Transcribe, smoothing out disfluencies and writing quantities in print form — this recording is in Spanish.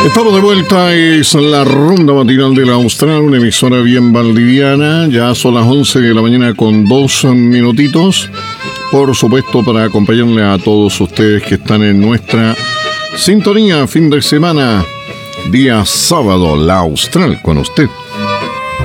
Estamos de vuelta, es la ronda matinal de la Austral, una emisora bien valdiviana. Ya son las 11 de la mañana con 2 minutitos. Por supuesto, para acompañarle a todos ustedes que están en nuestra sintonía fin de semana, día sábado, la Austral con usted.